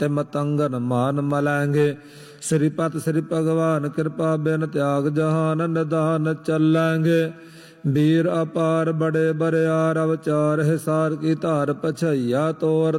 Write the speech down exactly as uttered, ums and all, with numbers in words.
तिमत अंगन मान मलैंगे। श्रीपत श्री भगवान कृपा बिन त्याग जहान निदान चलेंगे। वीर अपार बड़े बरियार अवचार हिसार की धार पछैया तोर